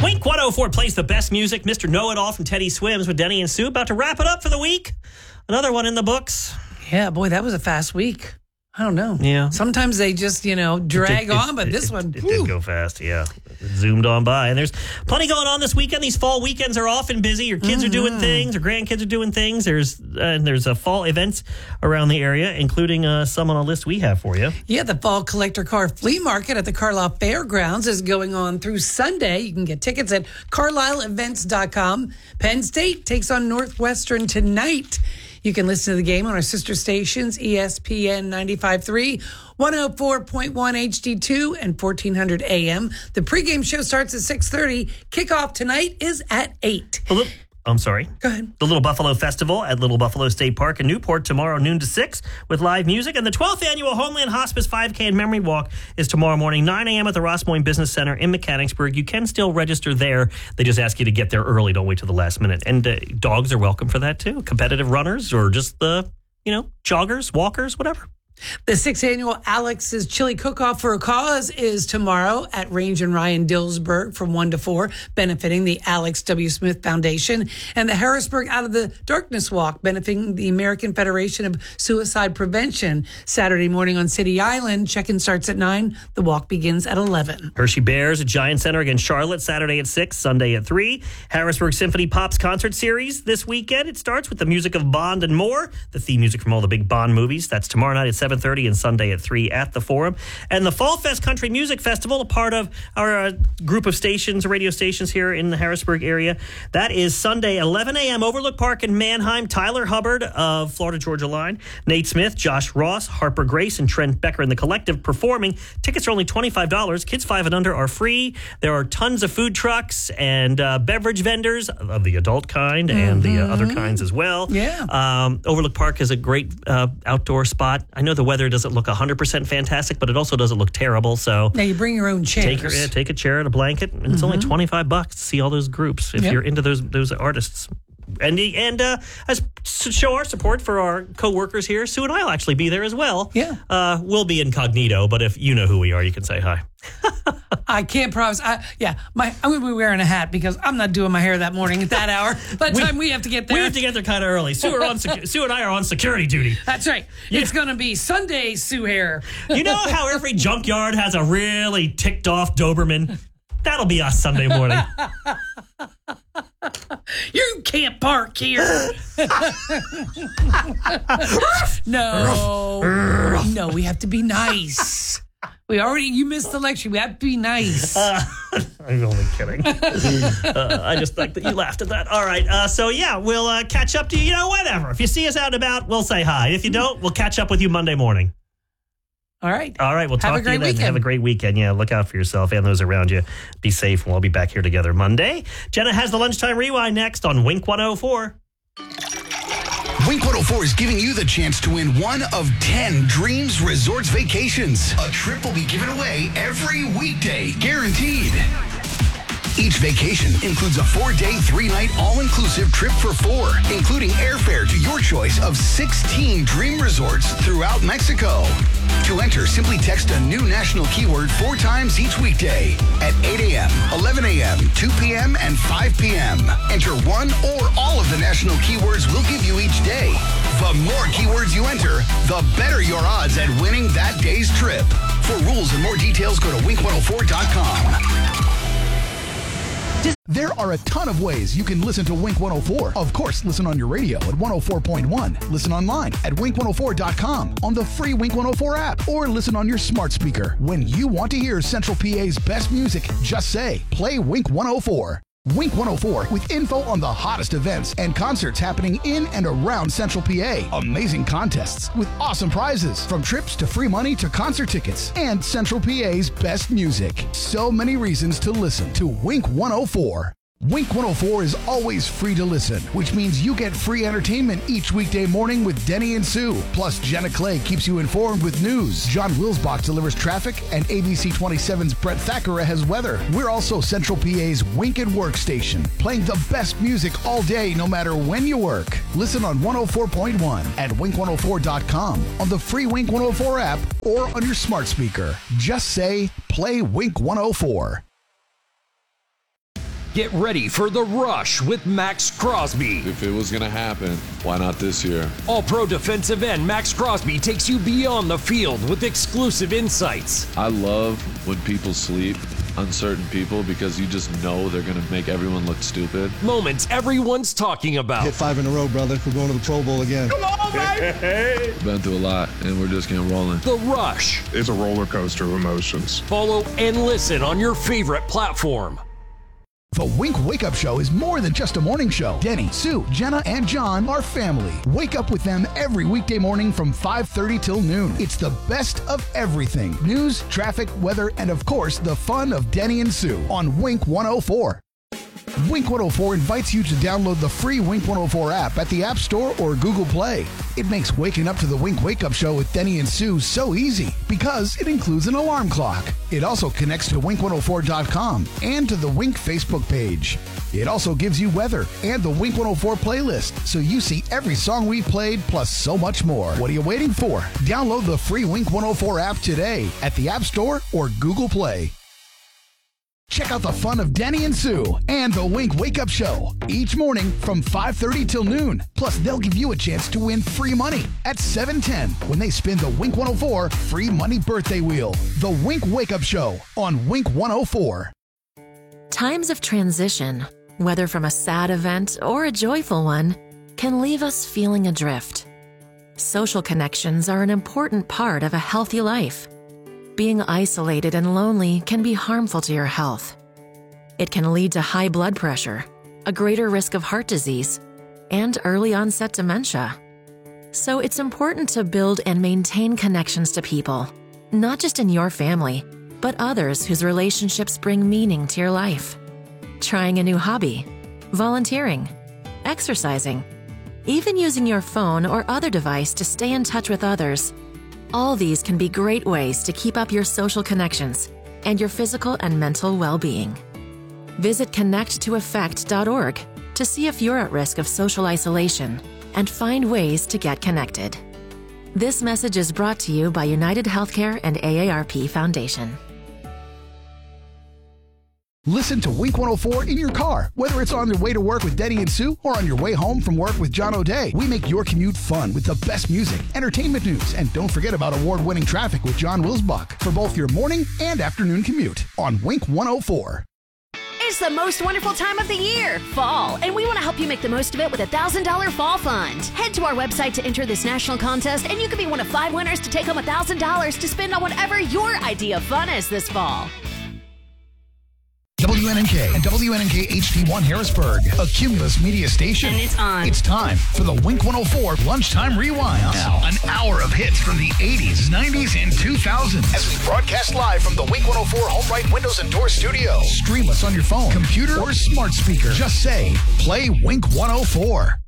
Wink 104 plays the best music. Mr. Know-It-All from Teddy Swims with Denny and Sue. About to wrap it up for the week. Another one in the books. Yeah, boy, that was a fast week. I don't know. Yeah. Sometimes they just, drag on, but this one... It did go fast, yeah. It zoomed on by. And there's plenty going on this weekend. These fall weekends are often busy. Your kids are doing things. Your grandkids are doing things. There's fall events around the area, including some on a list we have for you. Yeah, the Fall Collector Car Flea Market at the Carlisle Fairgrounds is going on through Sunday. You can get tickets at carlisleevents.com. Penn State takes on Northwestern tonight. You can listen to the game on our sister stations, ESPN 95.3, 104.1 HD2, and 1400 AM. The pregame show starts at 6:30. Kickoff tonight is at 8. I'm sorry. Go ahead. The Little Buffalo Festival at Little Buffalo State Park in Newport tomorrow noon to 6 with live music. And the 12th Annual Homeland Hospice 5K and Memory Walk is tomorrow morning, 9 a.m. at the Ross Moyne Business Center in Mechanicsburg. You can still register there. They just ask you to get there early. Don't wait till the last minute. And dogs are welcome for that, too. Competitive runners or just the, joggers, walkers, whatever. The 6th Annual Alex's Chili Cook-Off for a Cause is tomorrow at Range and Ryan Dillsburg from 1 to 4, benefiting the Alex W. Smith Foundation, and the Harrisburg Out of the Darkness Walk, benefiting the American Federation of Suicide Prevention. Saturday morning on City Island, check-in starts at 9. The walk begins at 11. Hershey Bears at Giant Center against Charlotte, Saturday at 6, Sunday at 3. Harrisburg Symphony Pops concert series this weekend. It starts with the music of Bond and more, the theme music from all the big Bond movies. That's tomorrow night at 7:30 and Sunday at 3 at the Forum. And the Fall Fest Country Music Festival, a part of our group of stations, radio stations here in the Harrisburg area. That is Sunday, 11 a.m., Overlook Park in Manheim. Tyler Hubbard of Florida Georgia Line, Nate Smith, Josh Ross, Harper Grace, and Trent Becker in the Collective performing. Tickets are only $25. Kids 5 and under are free. There are tons of food trucks and beverage vendors of the adult kind and the other kinds as well. Yeah. Overlook Park is a great outdoor spot. I know the weather doesn't look 100% fantastic, but it also doesn't look terrible. So now you bring your own chairs. Take a chair and a blanket, and it's only $25 to see all those groups if you're into those artists. And as to show our support for our co-workers here, Sue and I will actually be there as well. Yeah. We'll be incognito, but if you know who we are, you can say hi. I can't promise. I'm going to be wearing a hat because I'm not doing my hair that morning at that hour. By the time we have to get there. We have to get there kind of early. Sue and I are on security duty. That's right. Yeah. It's going to be Sunday Sue hair. You know how every junkyard has a really ticked off Doberman? That'll be us Sunday morning. You can't park here. No, we have to be nice. You missed the lecture. We have to be nice. I'm only kidding. I just like that you laughed at that. All right. We'll catch up to you. Whatever. If you see us out and about, we'll say hi. If you don't, we'll catch up with you Monday morning. All right. We'll talk to you then. Weekend. Have a great weekend. Yeah, look out for yourself and those around you. Be safe, and we'll be back here together Monday. Jenna has the Lunchtime Rewind next on Wink 104. Wink 104 is giving you the chance to win one of 10 Dreams Resorts vacations. A trip will be given away every weekday, guaranteed. Each vacation includes a 4-day, 3-night, all-inclusive trip for 4, including airfare to your choice of 16 dream resorts throughout Mexico. To enter, simply text a new national keyword 4 times each weekday at 8 a.m., 11 a.m., 2 p.m., and 5 p.m. Enter one or all of the national keywords we'll give you each day. The more keywords you enter, the better your odds at winning that day's trip. For rules and more details, go to wink104.com. There are a ton of ways you can listen to Wink 104. Of course, listen on your radio at 104.1. Listen online at wink104.com, on the free Wink 104 app, or listen on your smart speaker. When you want to hear Central PA's best music, just say, play Wink 104. Wink 104 with info on the hottest events and concerts happening in and around Central PA. Amazing contests with awesome prizes, from trips to free money to concert tickets, and Central PA's best music. So many reasons to listen to Wink 104. Wink 104 is always free to listen, which means you get free entertainment each weekday morning with Denny and Sue. Plus, Jenna Clay keeps you informed with news. John Wilsbach delivers traffic, and ABC 27's Brett Thackeray has weather. We're also Central PA's Wink and Work station, playing the best music all day, no matter when you work. Listen on 104.1 at wink104.com, on the free Wink 104 app, or on your smart speaker. Just say, play Wink 104. Get ready for The Rush with Max Crosby. If it was going to happen, why not this year? All-Pro defensive end Max Crosby takes you beyond the field with exclusive insights. I love when people sleep on certain people because you just know they're going to make everyone look stupid. Moments everyone's talking about. Hit 5 in a row, brother. We're going to the Pro Bowl again. Come on, baby! Been through a lot, and we're just getting rolling. The Rush. It's a roller coaster of emotions. Follow and listen on your favorite platform. The Wink Wake Up Show is more than just a morning show. Denny, Sue, Jenna, and John are family. Wake up with them every weekday morning from 5:30 till noon. It's the best of everything. News, traffic, weather, and of course, the fun of Denny and Sue on Wink 104. Wink 104 invites you to download the free Wink 104 app at the App Store or Google Play. It makes waking up to the Wink Wake Up Show with Denny and Sue so easy because it includes an alarm clock. It also connects to Wink104.com and to the Wink Facebook page. It also gives you weather and the Wink 104 playlist, so you see every song we played plus so much more. What are you waiting for? Download the free Wink 104 app today at the App Store or Google Play. Check out the fun of Denny and Sue and the Wink Wake Up Show each morning from 5:30 till noon. Plus, they'll give you a chance to win free money at 7:10 when they spin the Wink 104 free money birthday wheel. The Wink Wake Up Show on Wink 104. Times of transition, whether from a sad event or a joyful one, can leave us feeling adrift. Social connections are an important part of a healthy life. Being isolated and lonely can be harmful to your health. It can lead to high blood pressure, a greater risk of heart disease, and early onset dementia. So it's important to build and maintain connections to people, not just in your family, but others whose relationships bring meaning to your life. Trying a new hobby, volunteering, exercising, even using your phone or other device to stay in touch with others. All these can be great ways to keep up your social connections and your physical and mental well-being. Visit connecttoeffect.org to see if you're at risk of social isolation and find ways to get connected. This message is brought to you by United Healthcare and AARP Foundation. Listen to Wink 104 in your car, whether it's on your way to work with Denny and Sue or on your way home from work with John O'Day. We make your commute fun with the best music, entertainment news, and don't forget about award-winning traffic with John Wilsbach for both your morning and afternoon commute on Wink 104. It's the most wonderful time of the year, fall, and we want to help you make the most of it with a $1,000 fall fund. Head to our website to enter this national contest, and you could be one of 5 winners to take home $1,000 to spend on whatever your idea of fun is this fall. WNNK and WNNK HD1 Harrisburg, a Cumulus media station. And it's on. It's time for the Wink 104 Lunchtime Rewind. Now, an hour of hits from the 80s, 90s, and 2000s. As we broadcast live from the Wink 104 Home Right Windows and Door Studio. Stream us on your phone, computer, or smart speaker. Just say, play Wink 104.